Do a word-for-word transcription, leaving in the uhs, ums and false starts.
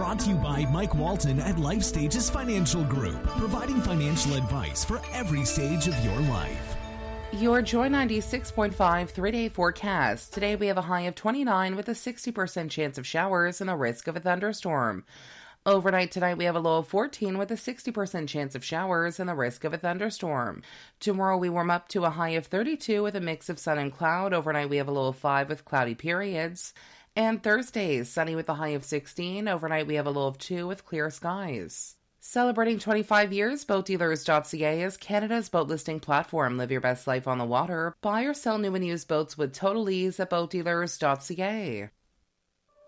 Brought to you by Mike Walton at Life Stages Financial Group, providing financial advice for every stage of your life. Your Joy ninety-six point five three-day forecast. Today we have a high of twenty-nine with a sixty percent chance of showers and a risk of a thunderstorm. Overnight tonight we have a low of fourteen with a sixty percent chance of showers and the risk of a thunderstorm. Tomorrow we warm up to a high of thirty-two with a mix of sun and cloud. Overnight we have a low of five with cloudy periods. And Thursday is sunny with a high of sixteen. Overnight we have a low of two with clear skies. Celebrating twenty-five years, boat dealers dot c a is Canada's boat listing platform. Live your best life on the water. Buy or sell new and used boats with total ease at boat dealers dot c a.